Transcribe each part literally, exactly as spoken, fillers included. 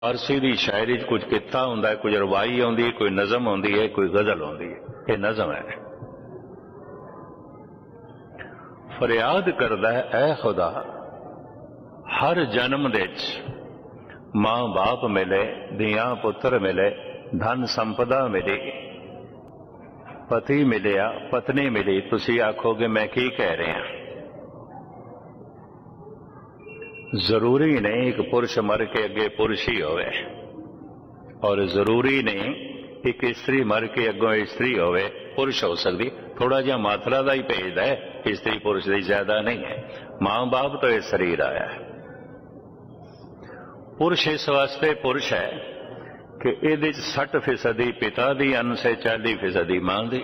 फारसी की शायरी कुछ किता हुंदा है, कुछ रवाई आउंदी है, कोई नज़म आउंदी है, कोई गज़ल आउंदी है। ये नज़म है। फरियाद करदा है ऐ खुदा हर जन्म दे मां बाप मिले, धियां पुत्र मिले, धन संपदा मिली, पति मिलिया, पत्नी मिली। तुसी आखोगे मैं की कह रहा। जरूरी नहीं एक पुरुष मर के अगे पुरुष ही होवे, और जरूरी नहीं एक स्त्री मर के अगों स्त्री होवे पुरुष हो सकती। थोड़ा जिहा मात्रा का ही भेद है, स्त्री पुरुष की ज्यादा नहीं है। मां बाप तो यह शरीर आया है। पुरुष इस वास्ते पुरुष है कि ये सठ फीसदी पिता दी अंश है, चाली फीसदी मां दी।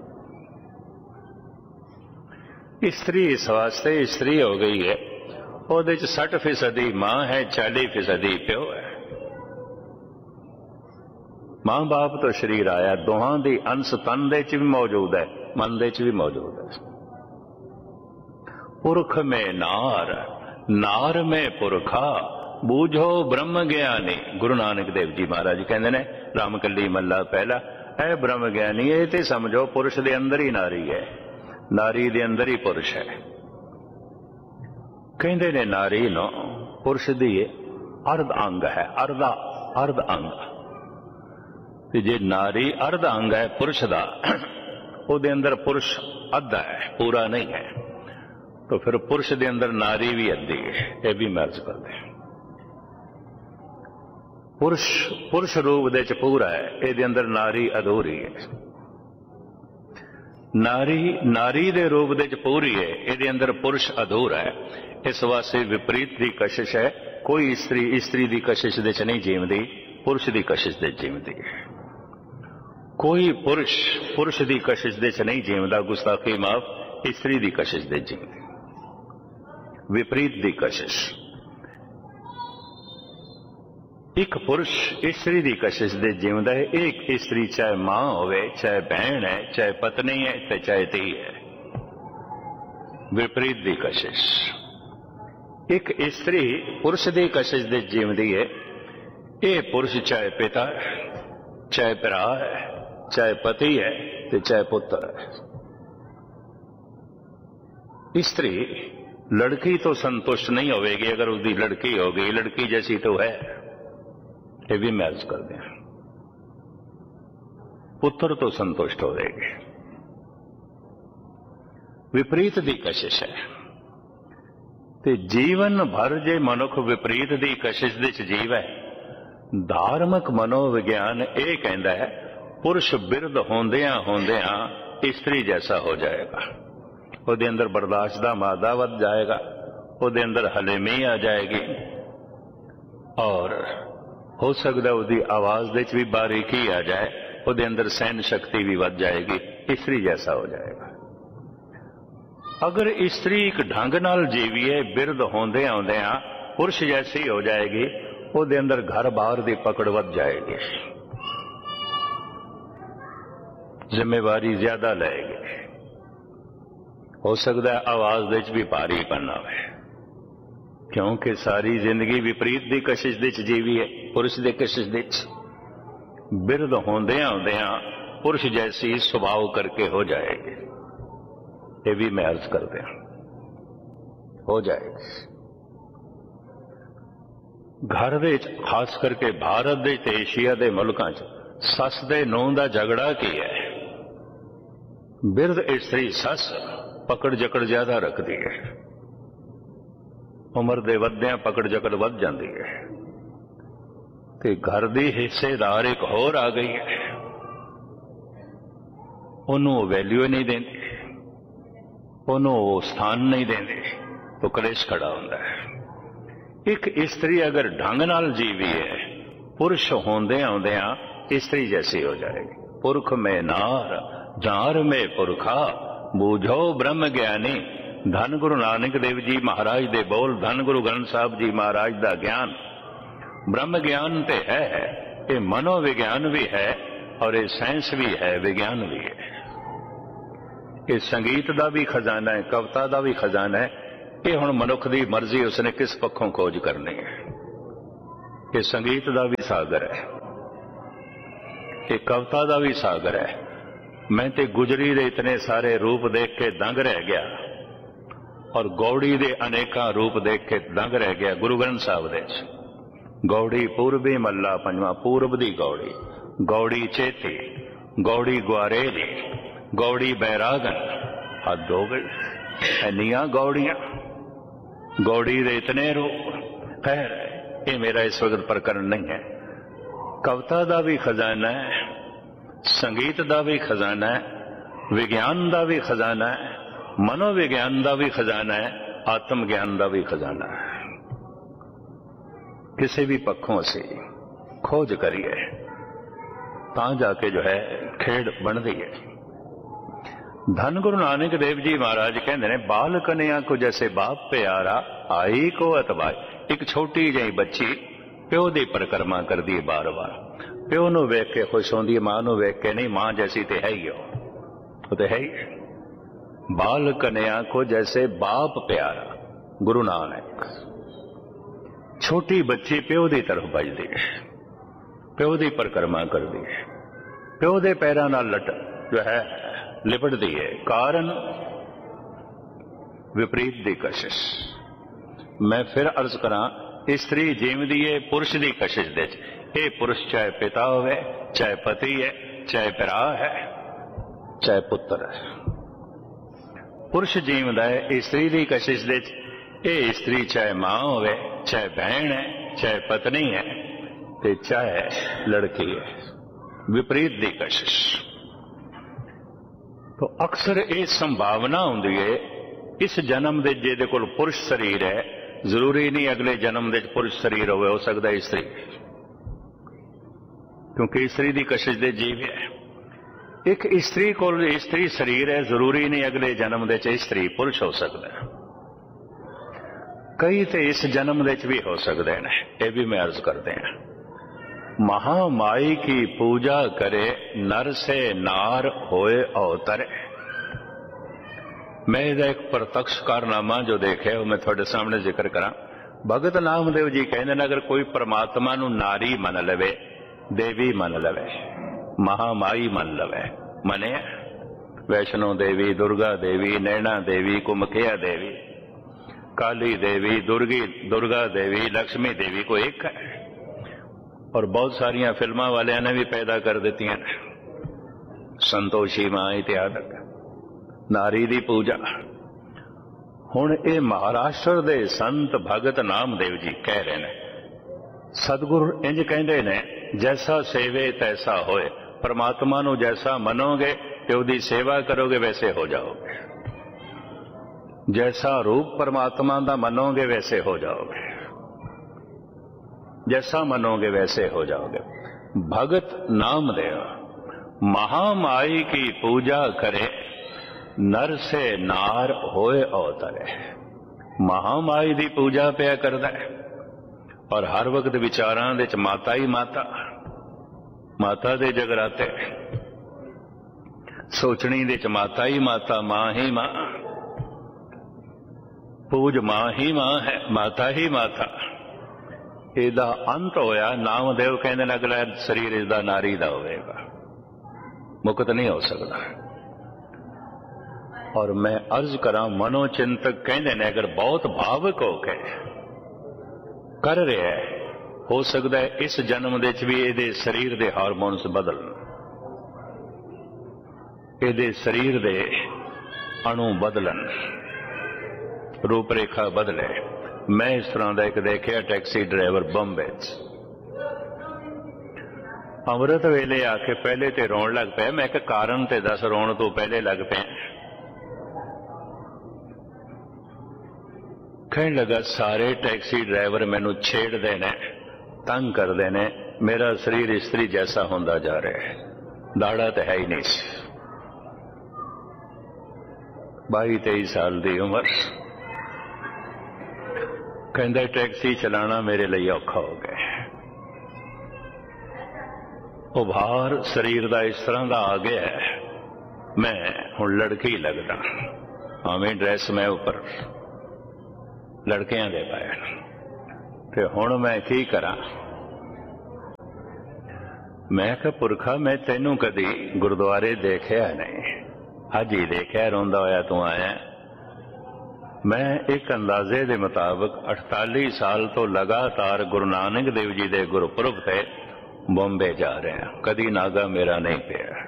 स्त्री इस वास्ते स्त्री हो गई है, ਉਹਦੇ ਚ सठ फीसदी मां है, चाली फीसदी प्यो है। मां बाप तो शरीर आया, दोहां दी अंश तन दे च भी मौजूद है, मन दे च भी मौजूद है। पुरख में नार, नार में पुरखा, बूझो ब्रह्म ज्ञानी। गुरु नानक देव जी महाराज कहते ने रामकली मल्ला पहला, ऐ ब्रह्म ज्ञानी ये ते समझो पुरुष दे अंदर ही नारी है, नारी दे अंदर ही पुरुष है। कहते ने नारी नो पुरुष दी अर्ध अंग है, अर्धा अर्ध अंग। जे नारी अर्ध अंग है पुरुष दा, ਉਹਦੇ अंदर पुरुष अद्धा है, पूरा नहीं है, तो फिर पुरुष दे अंदर नारी भी अद्धी है। यह भी मर्ज करते हैं। पुरुष पुरुष रूप दे च पूरा है, ਇਹਦੇ अंदर नारी अधूरी है। नारी नारी दे रूप दे च पूरी है, ਇਹਦੇ अंदर पुरुष अधूरा है। इस वास्ते विपरीत की कशिश है। कोई स्त्री स्त्री की कशिश दे च नहीं जीवती, पुरुष की कशिश दे जीवती है। कोई पुरुष पुरुष की कशिश दे च नहीं जीवता, गुस्ताखी माफ, स्त्री की कशिश दे जीवती। विपरीत की कशिश। एक पुरुष स्त्री की कशिश दे जीवता है, एक स्त्री चाहे मां होवे, चाहे बहन है, चाहे पत्नी है, ते चाहे धी है। विपरीत की कशिश। एक स्त्री पुरुष की कशिश दे जीवती है, ये पुरुष चाहे पिता है, चाहे भरा है, चाहे पति है, ते चाहे पुत्र है। स्त्री लड़की तो संतुष्ट नहीं होगी अगर उसकी लड़की हो गई, लड़की जैसी तो है, ये भी मैच कर दें। पुत्र तो संतुष्ट हो जाएगी। विपरीत की कशिश है। ते जीवन भर जे मनुख विपरीत की कशिश दे च जीवै, धार्मिक मनोविज्ञान यह कहता है पुरुष बिरध होंदियां होंदियां स्त्री जैसा हो जाएगा। उसदे अंदर बर्दाश्त का मादा वध जाएगा, उसदे अंदर हलेमी आ जाएगी, और हो सकता उसकी आवाज दे च भी बारीकी आ जाए, उसदे अंदर सहन शक्ति भी वध जाएगी, स्त्री जैसा हो जाएगा। अगर स्त्री एक ढंग नाल जीवीए, बिरध होंदे आउंदियां पुरुष जैसी हो जाएगी, उसदे अंदर घर बाहर की पकड़ वध जाएगी, जिम्मेवारी ज्यादा लेगी। हो सकता है आवाज दे च भी भारीपन आवे, क्योंकि सारी जिंदगी विपरीत की कशिश दे च जीवी है, पुरुष की कशिश दे च। बिरध होंदे आउंदियां पुरुष जैसी स्वभाव करके हो जाएगी। ये भी मैं अर्ज करते हैं, हो जाएगी। घर दे खास करके भारत दे ते एशिया के मुल्कों च सस दे नूंह दा झगड़ा की है। बिरध स्त्री सस पकड़ जकड़ ज्यादा रखती है, उम्र दे वधियां पकड़ जकड़ वध जाती है, ते घर दी हिस्सेदार एक होर आ गई है, उन्होंने वैल्यू नहीं देती, उन्होंने स्थान नहीं देंगे, तो कलेश खड़ा होता है। एक स्त्री अगर ढंग नाल जीवी है, पुरुष होंदे आउंदियां स्त्री जैसी हो जाएगी। पुरख में नार, जार में पुरखा, बूझो ब्रह्म ज्ञानी। धन गुरु नानक देव जी महाराज दे बोल, धन गुरु ग्रंथ साहब जी महाराज दा ज्ञान। ब्रह्म ज्ञान ते है, ये मनोविज्ञान भी है, और ये साइंस भी है, विज्ञान भी है। ये संगीत का भी खजाना है, कविता का भी खजाना है। ये हुण मनुख की मर्जी, उसने किस पक्षों खोज करनी है। ये संगीत का भी सागर है, ये कविता का भी सागर है। मैं ते गुजरी दे इतने सारे रूप देख के दंग रह गया और गौड़ी दे अनेका रूप देख के दंग रह गया। गुरु ग्रंथ साहब दे गौड़ी पूर्वी मल्ला पंजवा, पूर्व दी गौड़ी, गौड़ी चेती, गौड़ी ग्वारेली, गौड़ी बैरागन, हद हो गई इनिया गौड़ियां, गौड़ी दे इतने रूप। खैर ये मेरा इस वक्त प्रकरण नहीं है। कविता का भी खजाना है, संगीत का भी खजाना है, विज्ञान का भी खजाना है, मनोविज्ञान का भी खजाना है, आत्म ज्ञान का भी खजाना है। किसी भी पक्षों से खोज करिए ता जाके जो है खेड बनती है। धन गुरु नानक देव जी महाराज कहते ने, बाल कन्या को जैसे बाप प्यारा, आई को अतवाई। एक छोटी जी बच्ची प्यो की परिक्रमा करती है बार बार, प्यो नूं वेख के खुश होंदी है, मां नूं वेख के नहीं। मां जैसी तो है ही हो, तो है ही। बाल कन्या को जैसे बाप प्यारा, गुरु नानक। छोटी बच्ची प्यो की तरफ बजदी है, प्यो की परिक्रमा करती है, प्यो के पैरों नाल लट जो है लिपटती है। कारण विपरीत की कशिश। मैं फिर अर्ज करा, स्त्री जीवदी है पुरुष की कशिश दे। ये पुरुष चाहे पिता होवे, चाहे पति है, चाहे भरा है, चाहे पुत्र है। पुरुष जीवदा है स्त्री की कशिश दे। ये स्त्री चाहे मां होवे, चाहे बहन है, चाहे पत्नी है, ते चाहे लड़की है। विपरीत की कशिश। तो अक्सर ये संभावना होंदी है इस जन्म दे जिहदे कोल पुरुष शरीर है, जरूरी नहीं अगले जन्म दे पुरुष शरीर होवे, हो सकता है स्त्री, क्योंकि स्त्री की कशिश दे जीव है। एक स्त्री कोल स्त्री शरीर है, जरूरी नहीं अगले जन्म दे स्त्री पुरुष हो सकता है। कई तो इस जन्म दे भी हो सकते हैं, ये भी मैं अर्ज करते हैं। महामाई की पूजा करे, नर से नार होए अवतरे। मैं इसका एक प्रत्यक्ष कारनामा जो देखे वो मैं थोड़े सामने जिक्र करा। भगत नामदेव जी कहते हैं, अगर कोई परमात्मा नू नारी मन लवे, देवी मन लवे, महामाई मन लवे, मने वैष्णो देवी, दुर्गा देवी, नैना देवी, कुमखिया देवी, काली देवी, दुर्गी दुर्गा देवी, लक्ष्मी देवी को एक है। और बहुत सारिया फिल्मां वालिया ने भी पैदा कर दी हैं, संतोषी मां इत्यादि। नारी दी पूजा। हुण ये महाराष्ट्र दे संत भगत नामदेव जी कह रहे हैं, सतगुरु इंज कहते ने, जैसा सेवे तैसा होए। परमात्मा नू जैसा मनोगे ते उहदी सेवा करोगे वैसे हो जाओगे, जैसा रूप परमात्मा दा मनोगे वैसे हो जाओगे, जैसा मनोगे वैसे हो जाओगे। भगत नामदेव महामाई की पूजा करे, नर से नार होए अवतरे। महामाई की पूजा पिया करदा है और हर वक्त विचारां दे च माता ही माता, माता दे जगराते, सोचनी दे च माता ही माता, मां ही मां, पूज मां ही मां है, माता ही माता। ਇਹਦਾ अंत होया। नामदेव कहते हैं अगला शरीर इसका नारी का होगा, मुक्त नहीं हो सकता। और मैं अर्ज करा, मनोचिंतक कहते हैं अगर बहुत भावुक होकर कर रहा है, हो सकता है इस जन्म दे भी ये शरीर के हारमोन्स बदलन, ये शरीर के अणु बदलन, रूपरेखा बदले। मैं इस तरह का एक देखा टैक्सी ड्राइवर बंबे अमृत वेले आके पहले तो रोन लग पे। मैं एक कारण ते दस रोन तो पहले लग पे। कहने लगा सारे टैक्सी ड्राइवर मैनू छेड़ते ने, तंग करते ने, मेरा शरीर स्त्री जैसा होंदा जा रहा है, दाड़ा तो है ही नहीं। बाई तेईस साल की उम्र, कहता टैक्सी चलाना मेरे लिए औखा हो गया। उभार शरीर का इस तरह का आ गया है, मैं हुण लड़की लगदा। हमें ड्रैस मैं उपर लड़कियां दे पाए, ते हुण मैं की करा। मैं कहा पुरखा मैं तेनू कदी गुरुद्वारे देखिया नहीं, अज ही देखिया रोंदा होया तू आया। मैं एक अंदाजे के मुताबिक अड़ताली साल तो लगातार गुरु नानक देव जी के गुरपुरब से बॉम्बे जा रहे हैं, कदी नागा मेरा नहीं पिया।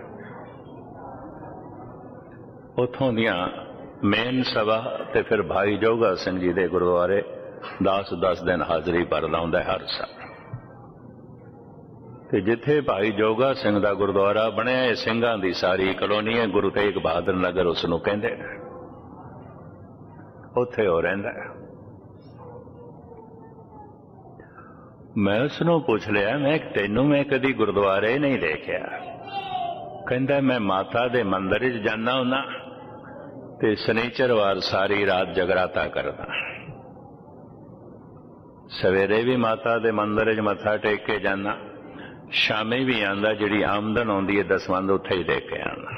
उथों दियां मेन सभा ते फिर भाई जोगा सिंह जी के गुरुद्वारे दस दस दिन हाजरी भर लाउंदा हर साल। ते जिथे भाई जोगा सिंह का गुरुद्वारा बनया है, सिंघां दी सारी कलोनी है, गुरु तेग बहादुर नगर उसनूं कहंदे ने, उत्थे हो रहिंदा है। मैं उसनूं पुछ लिया, मैं तैनूं मैं कदी गुरुद्वारे नहीं देखिया। कहंदा मैं माता दे मंदिर च जाना हुंदा ते शनीचरवार सारी रात जगराता करदा, सवेरे भी माता दे मंदिर च मत्था टेक के जाना, शामी भी आंदा, जिहड़ी आमदन आउंदी है दसवंध उत्थे ही दे के आना,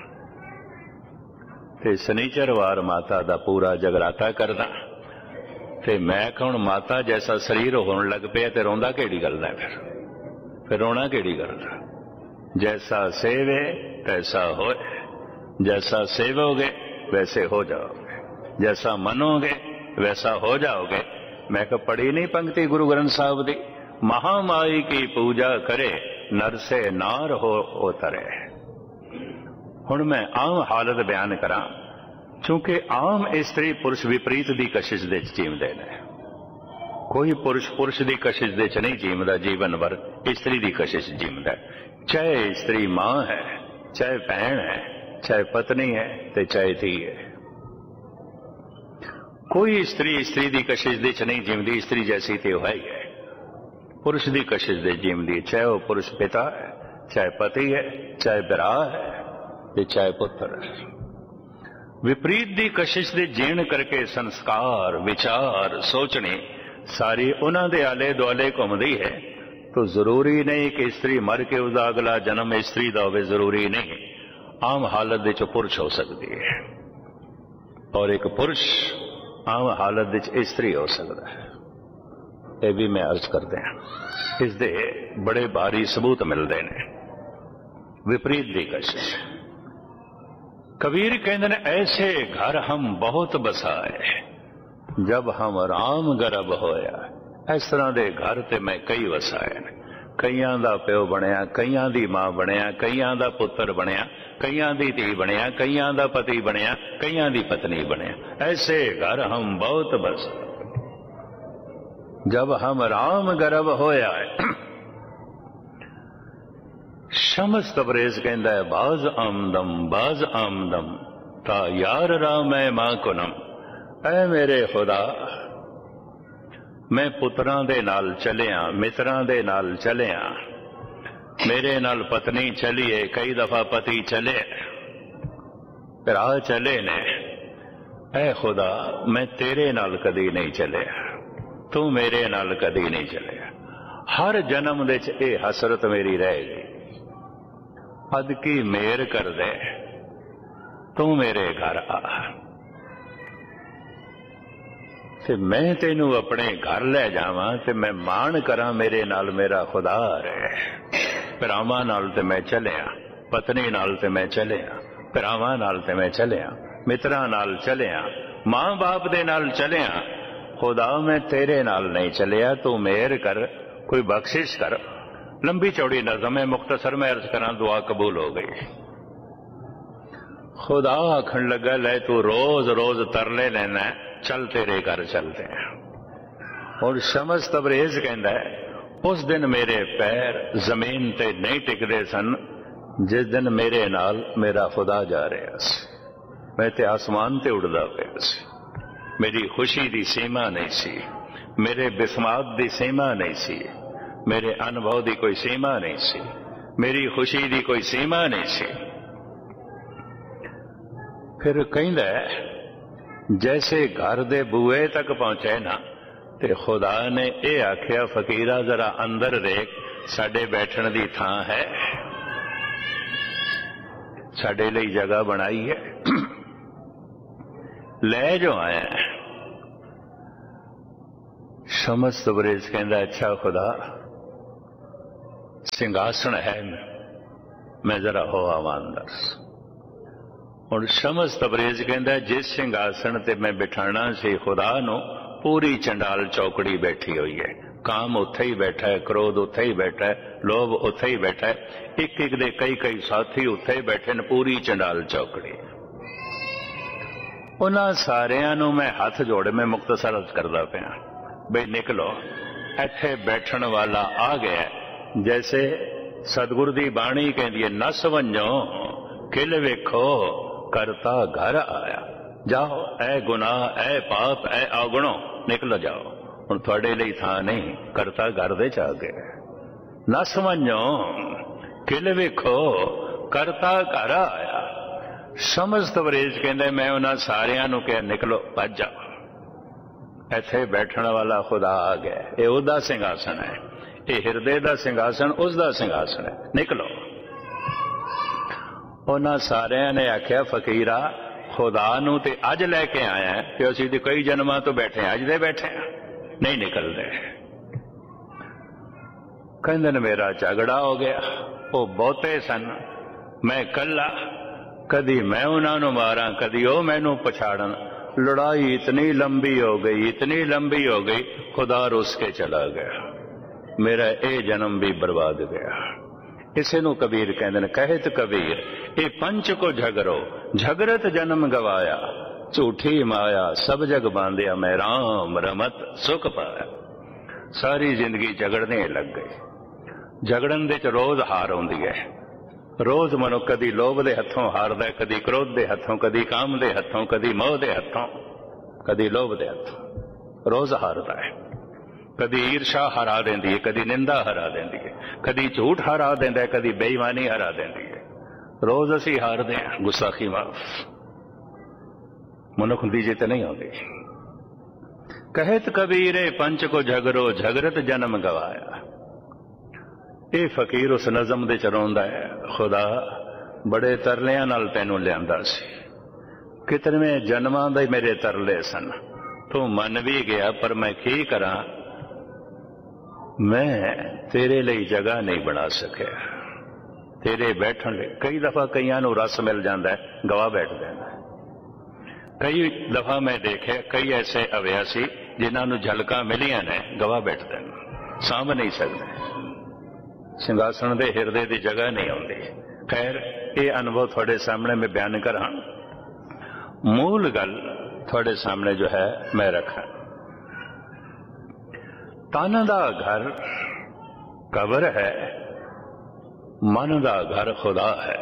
ते शनीचरवार माता दा पूरा जगराता करदा। ते मैं कौन माता जैसा शरीर होने लग पिया ते रोंदा केड़ी गल है, फिर फिर रोना केड़ी गल है। जैसा सेवे तैसा होए, जैसा सेवोगे वैसे हो जाओगे, जैसा मनोगे वैसा हो जाओगे। मैं कहा पढ़ी नहीं पंक्ति गुरु ग्रंथ साहब दी, महामाई की पूजा करे नर से नार हो उतरे। हुण मैं आम हालत बयान करा, चूंकि आम स्त्री पुरुष विपरीत की कशिश दे जीवदे ने। कोई पुरुष पुरुष की कशिश दे नहीं जीवदा, जीवन भर स्त्री की कशिश जीवदा, चाहे स्त्री मां है, चाहे भैन है, चाहे पत्नी है, ते चाहे धी है। कोई स्त्री स्त्री की कशिश दे नहीं जीवदी, स्त्री जैसी तो है ही है। पुरुष की कशिश दे जीवदी, चाहे वह पुरुष पिता है, चाहे पति है, चाहे बिरा है, चाहे पुत्र है। विपरीत की कशिश दे जीण करके संस्कार विचार सोचने सारी उन्हां दे आले दुआले घूमदी है। तो जरूरी नहीं कि स्त्री मर के उसका अगला जन्म स्त्री का हो, जरूरी नहीं, आम हालत विच पुरुष हो सकती है और एक पुरुष आम हालत विच स्त्री हो सकता है। यह भी मैं अर्ज करते हैं, इसके बड़े भारी सबूत मिलते हैं। विपरीत की कशिश, कबीर कहते हैं ऐसे घर हम बहुत बसाए जब हम राम गर्भ होया। इस तरह के घर ते मैं कई वसाए, कईयां दा प्यो बनया, कईयां दी मां बनया, कईयां दा पुत्र बनया, कईयां दी धी बनया, कईयां दा पति बनया, कईयां दी पत्नी बनया। ऐसे घर हम बहुत बसाए जब हम राम गर्भ होया है। शमस तबरेज कहता है बाज आमदम बाज आमदम ता यार राम है मां कुनम। ऐ मेरे खुदा, मैं पुत्रां दे नाल चलिया, मित्रां दे नाल चलिया, मेरे नाल पत्नी चलिए, कई दफा पति चले, भरा चले ने। ऐ खुदा मैं तेरे नाल कदी नहीं चलिया, तू मेरे नाल कदी नहीं चलिया। हर जन्म दे च ये हसरत मेरी रहेगी, अद की मेहर कर दे, तू मेरे घर आ ते मैं तेनू अपने घर ले जावां ते मैं मान करा मेरे नाल मेरा खुदा रहे। भरावां नाल ते मैं चलिया, पत्नी नाल ते मैं चलिया, भरावां नाल ते मैं चलिया, मित्रां नाल चलिया, मां बाप दे नाल चलिया। खुदा मैं तेरे नाल नहीं चलिया, तू मेहर कर, कोई बख्शिश कर। लंबी चौड़ी नज़म है, मुख्तसर में अर्ज करा, दुआ कबूल हो गई। खुदा आखन लगा ले तू रोज रोज तरले लेना, चल तेरे घर चलते हैं। और शमस तबरेज कहता है उस दिन मेरे पैर जमीन ते नहीं टिकते सन जिस दिन मेरे नाल मेरा खुदा जा रहा सी। मैं ते आसमान ते उड़दा पिया सी, मेरी खुशी दी सीमा नहीं सी, मेरे बिस्मात दी सीमा नहीं सी, मेरे अनुभव दी कोई सीमा नहीं सी, मेरी खुशी दी कोई सीमा नहीं सी। फिर कहंदा जैसे घर दे बूए तक पहुंचे ना ते खुदा ने यह आख्या फकीरा जरा अंदर देख, साडे बैठण दी थां है, साडे लई जगह बनाई है, ले जो आया। शमस तबरेज कहंदा अच्छा खुदा सिंहासन है, मैं जरा हो आवां अंदर। हुण शमस तबरेज कहंदा जिस सिंघासन ते मैं बिठाना सी खुदा नूं पूरी चंडाल चौकड़ी बैठी हुई है। काम उत्थे ही बैठा है, क्रोध उत्थे ही बैठा है, लोभ उत्थे ही बैठा है, एक एक दे कई कई साथी उत्थे ही बैठे ने, पूरी चंडाल चौकड़ी। उन्हां सारियां नूं मैं हथ जोड़ मैं मुख्तसर अर्ज करदा पिया बई निकलो, इत्थे बैठण वाला आ गया। जैसे सतगुर दी बाणी कहंदी है नस वंजो किल वेखो करता घर आया। जाओ ऐ गुनाह ऐ पाप ऐ अवगुणो निकल जाओ, हुण तुहाडे लई थां नहीं, करता घर दे च आ गया। नस वंजो किल वेखो करता घर आया। शमस तबरेज कहंदे मैं उन्हां सारियां नूं कहा निकलो भज जाओ, इत्थे बैठण वाला खुदा आ गया। ये उहदा सिंघासन है, ये हिरदे दा सिंघासन उसदा सिंघासन है, निकलो। उन्हां सारियां ने आख्या फकीरा खुदा नूं ते अज लैके आया है कि असीं ते कई जन्मां तो बैठे अज दे बैठे हैं, नहीं निकलदे। कहंदे ने मेरा झगड़ा हो गया, वो बहुते सन, मैं कला, कदी मैं उन्हां नूं मारां कदी वो मैनूं पछाड़न। लड़ाई इतनी लंबी हो गई इतनी लंबी हो गई खुदा रुस के चला गया, मेरा ये जन्म भी बर्बाद गया। इसे नूं कबीर कहंदे ने कहत कबीर ए पंच को झगरो झगरत जन्म गवाया। झूठी माया सब जग बांधिया मैं राम रमत सुख पाया। सारी जिंदगी झगड़ने लग गई। झगड़न दे च रोज हार आउंदी है। रोज मनुख कदी लोभ दे हथों हारदा है, कदी क्रोध दे हथों, कदी काम दे हथों, कदी मोह दे हथों, कदी लोभ दे हथों रोज हारदा है। कदी ईर्षा हरा देंदी है, कदी निंदा हरा देंदी है, कदी झूठ हरा देंदा है, कदी बेईमानी हरा देंदी है। रोज असी हारदे हैं। गुस्साखी माफ मनुख दी जित नहीं होती। कहत कबीरे पंच को झगरो झगरत जन्म गवाया। ये फकीर उस नज़म दे च रोंदा है खुदा बड़े तरलियां नाल तैनूं लिआंदा सी, कितने जन्मां दे मेरे तरले सन, तू मन भी गया पर मैं की करा, मैं तेरे लिए जगह नहीं बना सकिया, तेरे बैठण लिए। कई दफा कईयां नूं रस मिल जाता है, गवा बैठ जाता है। कई दफा मैं देखे कई ऐसे अव्यासी जिन्हां नूं झलकां मिलियां ने, गवा बैठते हैं, सांभ नहीं सकते, सिंघासन दे हिरदे दी जगह नहीं आउंदी। खैर ये अनुभव थोड़े सामने मैं बयान करा। मूल गल थोड़े सामने जो है मैं रखा। तन दा घर कब्र है, मन दा घर खुदा है।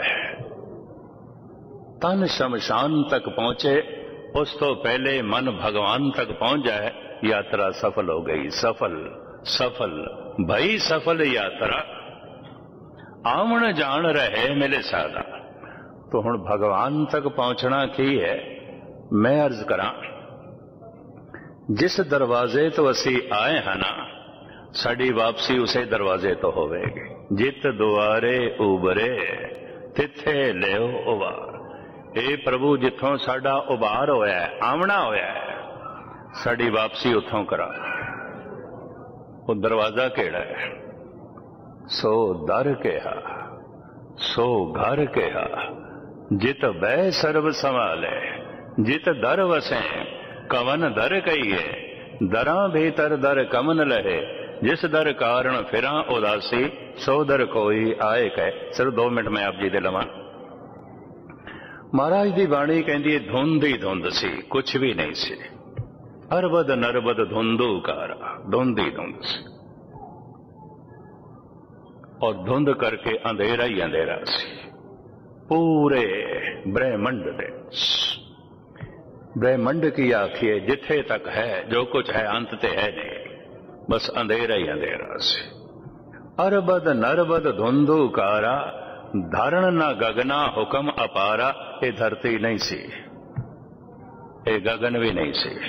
तन शमशान तक पहुंचे, उस तो पहले मन भगवान तक पहुंच जाए, यात्रा सफल हो गई। सफल सफल भई सफल यात्रा, आवन जान रहे मिले सादा। तो हुण भगवान तक पहुंचना की है, मैं अर्ज करा। जिस दरवाजे तो असी आए हैं ना, साड़ी वापसी उसे दरवाजे तो होवेगी। जित दुआरे उबरे तिथे लियो उबार। ए प्रभु जिथों साडा उबार होया है, आवना होया है, साड़ी वापसी उथों करा। वो दरवाजा केड़ा है? सो दर केहा सो घर केहा, जित बै सर्व संभाले, जित दर वसे कवन दर कहिए, दरा भीतर दर कमन लहे, जिस दर कारण फिरा उदासी, सो दर कोई आए कह। सिर्फ दो मिनट में आप जी दे लवां। महाराज दी बाणी कहंदी है धुंध ही धुंध सी, कुछ भी नहीं सी। अरबद नरबद धुंधुकारा, धुंध ही धुंध सी, और धुंध करके अंधेरा ही अंधेरा सी। पूरे ब्रह्मंड दे ब्रह्मंड की आखिए जिथे तक है जो कुछ है अंत ते है नहीं, बस अंधेरा ही अंधेरा से। अरबद नरबद धुंधुकारा, धारण ना गगना हुक्म अपारा। ये धरती नहीं सी, ये गगन भी नहीं सी।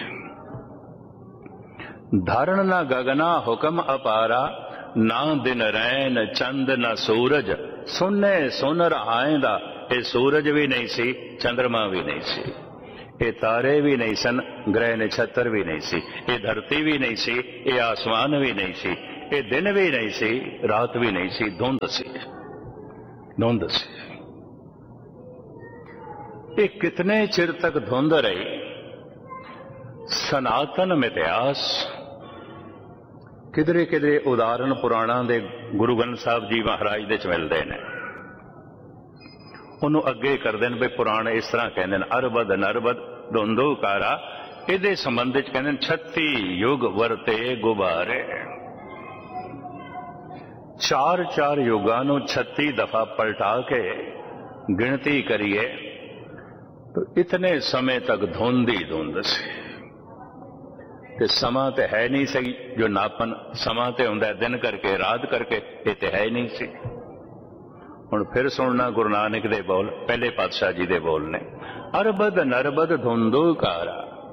धारण ना गगना हुक्म अपारा, ना दिन रैन चंद ना सूरज, सुने सुनर आएंदा। ये सूरज भी नहीं सी, चंद्रमा भी नहीं सी, ये तारे भी नहीं सन, ग्रह नक्षत्र भी नहीं सी, ये धरती भी नहीं सी, ये आसमान भी नहीं सी, ये दिन भी नहीं सी, रात भी नहीं सी, धुंध सी। धुंध सी। ये कितने चिर तक धुंध रही? सनातन इतिहास किधरे किधरे उदाहरण पुराणा दे गुरु ग्रंथ साहब जी महाराज दे च मिलते हैं। उन्होंने अगे करते हैं भी पुराण इस तरह कहते हैं, अरबद नरबद धुंधुकारा। ये संबंध कहते छत्ती युग वरते गुबारे। चार चार युगां नूं छत्ती दफा पलटा के गिनती करिए तो इतने समय तक धुंध ही धुंध सी। ते समा तो है नहीं सही जो नापन, समा तो हुंदा दिन करके रात करके, ये तो है नहीं सी। हुण फिर सुनना गुरु नानक दे बोल, पहले पातशाह जी दे बोल ने, अरबद नरबद धुंधुकारा,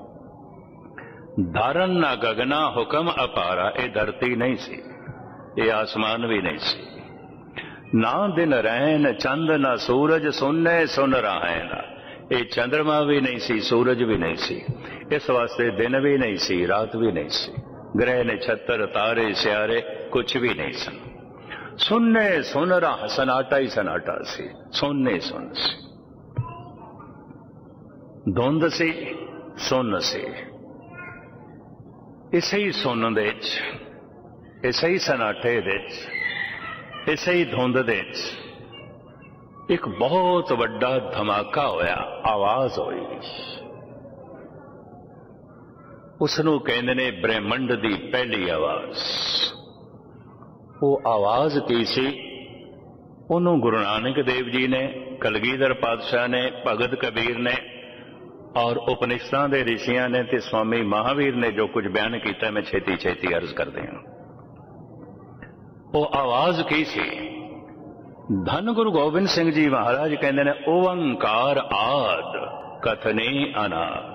धारन ना गगना हुक्म अपारा। ये धरती नहीं सी, ये आसमान भी नहीं सी। ना दिन रैन चंद ना सूरज, सुनने सुन राहैन। ये चंद्रमा भी नहीं सी, सूरज भी नहीं सी। इस वास्ते दिन भी नहीं सी, रात भी नहीं सी। ग्रह नक्षत्र तारे स्यारे कुछ भी नहीं सन। सुनने सुन रहा, सनाटा ही सनाटा सी, सुनने सुन सी। धुंध सी, सुन सी। इसे ही सुन दे च, इसे ही सनाटे दे च, इसे ही धुंध दे च एक बहुत वड्डा धमाका होया, आवाज हुई। उसनू कहंदे ने ब्रह्मंड दी पहली आवाज। वो आवाज की सी? उन्होंने गुरु नानक देव जी ने, कलगीधर पातशाह ने, भगत कबीर ने और उपनिषदां दे ऋषियां ने ते स्वामी महावीर ने जो कुछ बयान किया, मैं छेती छेती अर्ज कर दिया। वो आवाज की सी? धन गुरु गोबिंद सिंह जी महाराज कहते हैं, ओंकार आद कथने अनाद।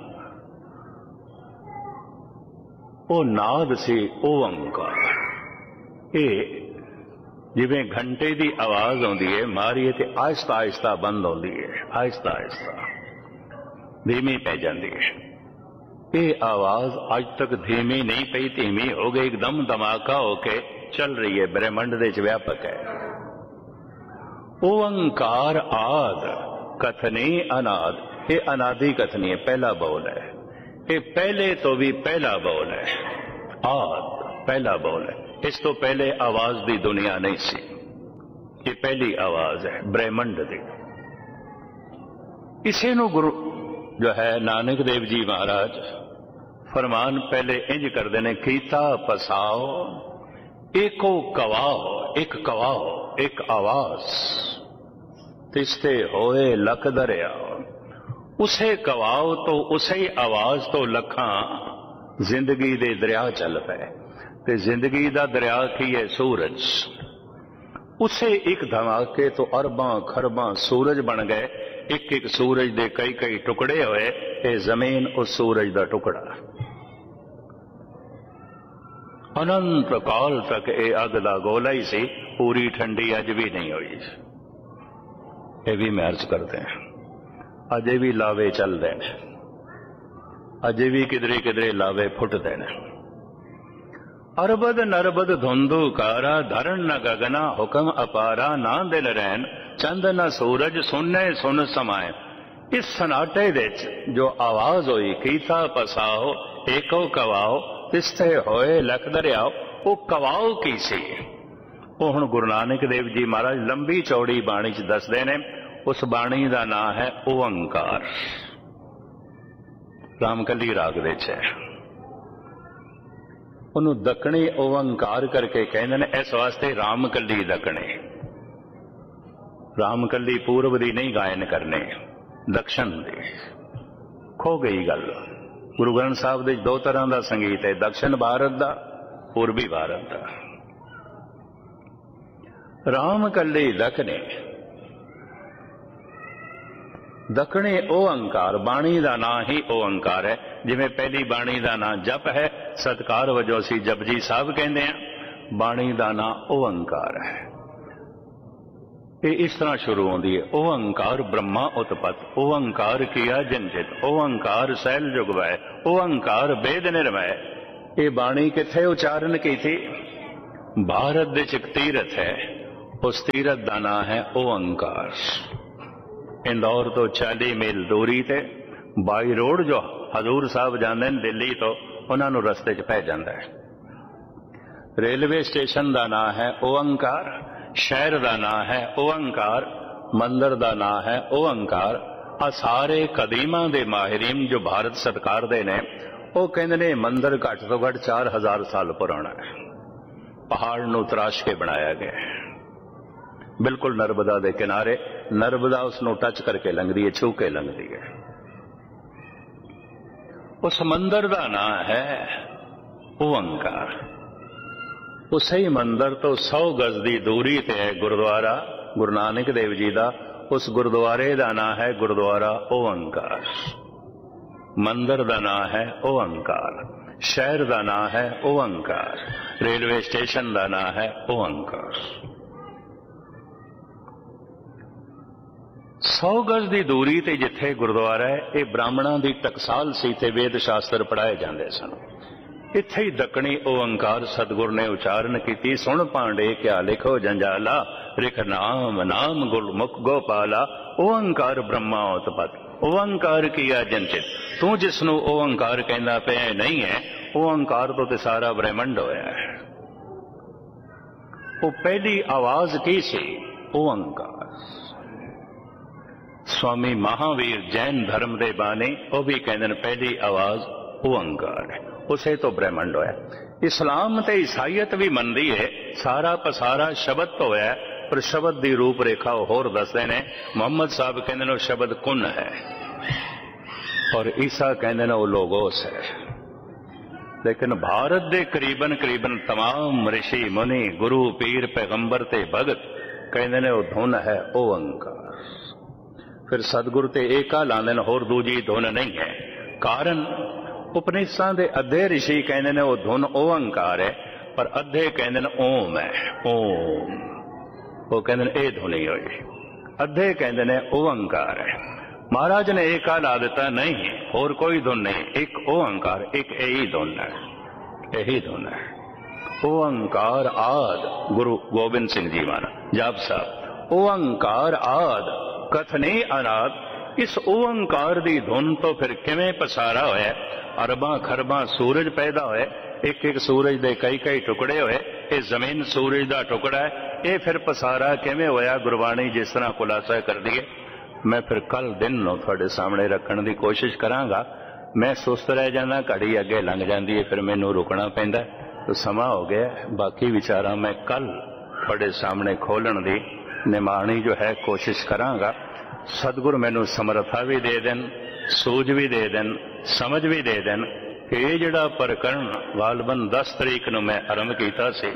ओ नाद से ओंकार। ये जिवें घंटे की आवाज आती है, मारीए तो आहिस्ता आहिस्ता बंद होती है, आहिस्ता आहिस्ता धीमी पै जाती है। ये आवाज आज तक धीमी नहीं पई, धीमी हो गई, एकदम धमाका होके चल रही है, ब्रह्मंड दे च व्यापक है। ओंकार आद कथने अनाद। ये अनादि कथनी है, पहला बोल है। ये पहले तो भी पहला बोल है, आद पहला बोल है। इस तो पहले आवाज दी दुनिया नहीं सी, ये पहली आवाज है ब्रह्मंड दी। इसे नु गुरु जो है नानक देव जी महाराज फरमान पहले इंज करते हैं, कीता पसाओ एको कवाओ, एक कवाओ एक आवाज, तिस्ते होए लख दरिया। उसे कवाओ तो उसे आवाज तो लखा जिंदगी दे दरिया चल पे। ते जिंदगी दा दरिया की है सूरज। उसे एक धमाके तो अरबां खरबां सूरज बन गए। एक एक सूरज दे कई कई टुकड़े होए, ये जमीन उस सूरज दा टुकड़ा। अनंत काल तक ये अग दा गोला ही सी, पूरी ठंडी अज भी नहीं हुई। ये भी मैं अर्ज करते हैं, अजे भी लावे चल रहे, अजे भी किधरे किधरे लावे फुट देने। अरबद नरबद धुंधुकारा, धरण न गगना हुक्म अपारा। ना दिल रैन चंद न सूरज, सुनने सुन समाए। इस सनाटे दे जो आवाज हुई, कीता पसाओ एको कवाओ, तिस्ते होए लख दरियाओ। वो कवाओ की सी? वो हुण गुरु नानक देव जी महाराज लंबी चौड़ी बाणी च दसदे ने। उस बाणी का नाम है ओंकार। रामकली राग दे च उन्हों दकणी ओंकार करके कहते हैं। इस वास्ते रामकली दकणे, रामकली पूर्व दी नहीं गायन करने, दक्षिण दी। खो गई गल। गुरु ग्रंथ साहब दे दो तरह का संगीत है, दक्षिण भारत का, पूर्वी भारत का। रामकली दखने दखणे ओंकार, बाणी का नाम ही ओंकार है। जिमें पहली बाणी का नाम जप है, सत्कार वजों असी जपजी साहब कहते हैं। बाणी का नाम ओंकार है। ये इस तरह शुरू होती है, ओंकार ब्रह्मा उत्पत, ओंकार किया जंजित, ओंकार सैल जुगवै, ओंकार वेद निर्मय। ये बाणी किथे उच्चारण की थी? भारत दे च तीरथ है, उस तीरथ का नाम है ओंकार। इंदौर तो चाली मील दूरी ते बाई रोड जो हजूर साहब जाते हैं दिल्ली तो उन्होंने रस्ते च पै जाता है। रेलवे स्टेशन का नाम है ओंकार, शहर का नाम है ओंकार, मंदिर का नाम है ओंकार। आ सारे कदीमा के माहिरीन जो भारत सरकार दे ने वो कहते ने मंदिर घट तो घट चार हजार साल पुराना है, पहाड़ नूं तराश के बनाया गया है, बिल्कुल नर्मदा के किनारे। नर्मदा उसनों टच करके लंघदी है, छू के लंघदी है। उस मंदिर का नाम है ओंकार। उस ही मंदिर तो सौ गज की दूरी ते है गुरुद्वारा गुरु नानक देव जी का। उस गुरुद्वारे का नाम है गुरुद्वारा ओंकार। मंदिर का नाम है ओंकार, शहर का नाम है ओंकार, रेलवे स्टेशन का नाम है ओंकार। सौ गज की दूरी ते जिथे गुरुद्वारा है, ये ब्राह्मणों की टकसाल सी ते वेद शास्त्र पढ़ाए जाते सन। इत्थे ही दक्कनी ओंकार सतगुर ने उचारण की। सुन पांडे क्या लिखो जंजाला, रिख नाम नाम गुरमुख गोपाला। ओंकार ब्रह्मा उत्पत, ओंकार किया जंचित। तू जिसनों ओंकार कहना पे नहीं है, ओंकार तो ते सारा ब्रह्मंड होया है। वो पहली आवाज की सी? ओंकार। स्वामी महावीर जैन धर्म के बानी वो भी कहते पहली आवाज ओंकार है, उसे तो ब्रह्मंड होया। इस्लाम ते ईसाईयत भी मनदी है सारा पसारा शब्द तो है, पर शब्द की रूप रेखा होर दसदे ने। मुहम्मद साहब कहते शब्द कुन है, और ईसा कहते वो लोगोस है। लेकिन भारत के करीबन करीबन तमाम ऋषि मुनि गुरु पीर पैगंबर ते भगत कहते वो धुन है ओंकार। फिर सतगुरु ते एका लांदे ने, होर दूजी धुन नहीं है। कारण उपनिषदां दे अद्धे ऋषि कहते ने वो धुन ओंकार है, पर अद्धे कहते ओम है। ओम वो कहते ए धुन ही होई, अद्धे कहते ने ओंकार है। महाराज ने एका ला दिता, नहीं और कोई धुन नहीं, एक ओंकार, एक यही धुन है, यही धुन है। ओंकार आद गुरु गोबिंद सिंह जी महाराज जाप साहब, ओंकार आद कथने अनाद। इस ओंकार दी धुन तो फिर किवें पसारा होया, अरबां खरबां सूरज पैदा होए, एक एक सूरज दे कई कई टुकड़े होए, ये जमीन सूरज दा टुकड़ा है, ये फिर पसारा किवें होया गुरबाणी जिस तरह खुलासा कर दिए। मैं फिर कल दिन नूं तुहाडे सामने रखण दी कोशिश करांगा। मैं सुस्त रह जाना, घड़ी अगे लंघ जांदी है, फिर मैनूं रुकना पैंदा, तो समा हो गया। बाकी विचारा मैं कल तुहाडे सामने खोलण दी निमाणी जो है कोशिश करांगा। सतगुर मैनूं समर्था भी दे देन, सूझ भी दे देन, समझ भी दे देन कि ये जिहड़ा प्रकरण वालबन दस तरीक नूं मैं आरंभ कीता सी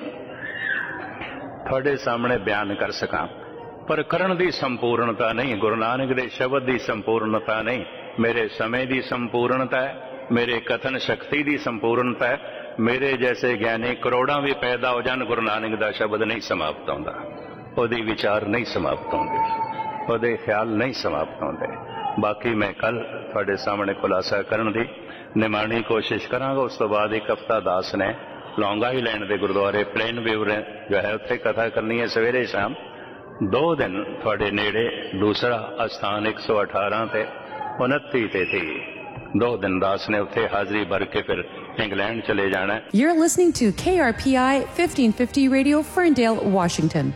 तुहाडे सामने बयान कर सकां। प्रकरण की संपूर्णता नहीं, गुरु नानक दे शब्द की संपूर्णता नहीं, मेरे समय की संपूर्णता है, मेरे कथन शक्ति की संपूर्णता है। मेरे जैसे ज्ञानी करोड़ां भी पैदा हो जान, गुरु नानक दा शब्द नहीं समाप्त होंदा, ओहदी विचार नहीं समाप्त होंदे, ओहदे ख्याल नहीं समाप्त होंदे। बाकी मैं कल तुहाडे सामने खुलासा करन दी निमाणी कोशिश करांगा। उस तो बाद एक हफ्ता दास ने लौंग आईलैंड के गुरुद्वारे प्लेन व्यू जो है उत्थे कथा करनी है सवेरे शाम। दो दिन थोड़े नेड़े दूसरा स्थान एक सौ अठारह ते उनती ते थी। दो दिन दास ने उत्थे हाजिरी भर के फिर इंग्लैंड चले जाना है। You're listening to K R P I fifteen fifty Radio, Ferndale, Washington.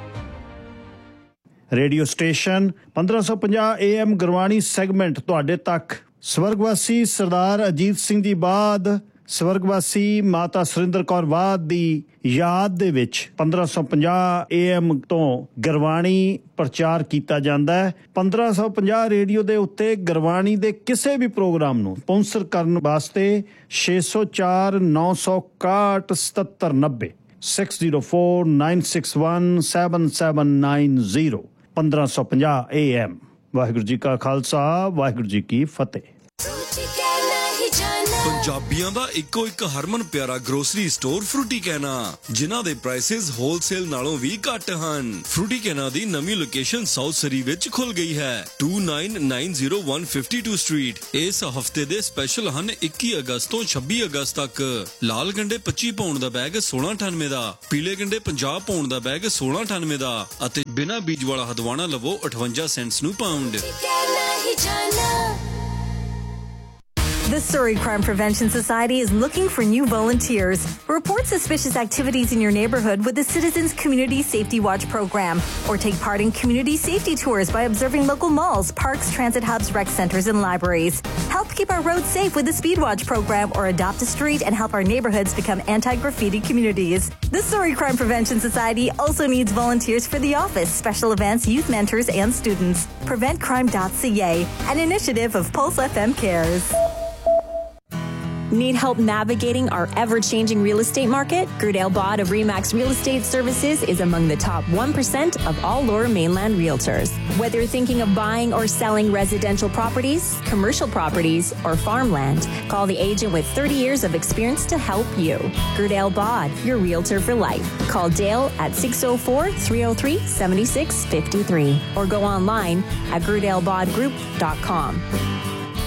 Radio station पंद्रह सौ पचास ए एम गुरबाणी सैगमेंट तुहाडे तक। स्वर्गवासी सरदार अजीत सिंह जी बाद स्वर्गवासी माता सुरिंदर कौर वाद दी याद दे विच पंद्रह सौ पचास ए एम तो गुरबाणी प्रचार किया जाता है। पंद्रह सौ पचास रेडियो दे उत्ते गुरबाणी दे किसी भी प्रोग्राम नूं स्पॉन्सर करने वास्ते छे सौ चार नौ सौ इकसठ सतहत्तर नब्बे six zero four nine six one seven seven nine zero पंद्रह सौ पचास ए एम। वाहिगुरू जी का खालसा, वाहिगुरू जी की फतेह। ਪੰਜਾਬੀਆਂ ਦਾ ਇੱਕੋ ਇੱਕ ਹਰਮਨ ਪਿਆਰਾ ਗਰੋਸਰੀ ਸਟੋਰ ਫਰੂਟੀ ਕੈਨਾ, ਜਿਨ੍ਹਾਂ ਦੇ ਪ੍ਰਾਈਸਿਸ ਹੋਲਸੇਲ ਨਾਲੋਂ ਵੀ ਘੱਟ ਹਨ। ਫਰੂਟੀ ਕੈਨਾ ਦੀ ਨਵੀਂ ਲੋਕੇਸ਼ਨ ਸਾਊਥ ਸਰੀ ਵਿੱਚ ਖੁੱਲ ਗਈ ਹੈ, two nine nine zero one fifty-two street. ਇਸ ਹਫਤੇ ਦੇ ਸਪੈਸ਼ਲ ਹਨ ਇੱਕੀ ਅਗਸਤ ਤੋਂ ਛੱਬੀ ਅਗਸਤ ਤੱਕ। ਲਾਲ ਗੰਡੇ ਪੱਚੀ ਪਾਉਂਡ ਦਾ ਬੈਗ ਸੋਲਾਂ ਅਠਾਨਵੇਂ ਦਾ, ਪੀਲੇ ਗੰਡੇ ਪੰਜਾਹ ਪਾਉਂਡ ਦਾ ਬੈਗ ਸੋਲਾਂ ਅਠਾਨਵੇਂ ਦਾ ਅਤੇ ਬਿਨਾਂ ਬੀਜ ਵਾਲਾ ਹਦਵਾਣਾ ਲਵੋ ਅਠਵੰਜਾ ਸੈਂਟਸ ਨੂੰ pound. The Surrey Crime Prevention Society is looking for new volunteers. Report suspicious activities in your neighbourhood with the Citizens Community Safety Watch program, or take part in community safety tours by observing local malls, parks, transit hubs, rec centres and libraries. Help keep our roads safe with the Speed Watch program, or adopt a street and help our neighbourhoods become anti-graffiti communities. The Surrey Crime Prevention Society also needs volunteers for the office, special events, youth mentors and students. prevent crime dot c a, an initiative of Pulse F M Cares. Need help navigating our ever-changing real estate market? Gerdale Bod of Remax Real Estate Services is among the top one percent of all Lower Mainland realtors. Whether you're thinking of buying or selling residential properties, commercial properties, or farmland, call the agent with thirty years of experience to help you. Gerdale Bod, your realtor for life. Call Dale at six oh four, three oh three, seven six five three or go online at gerdale bod group dot com.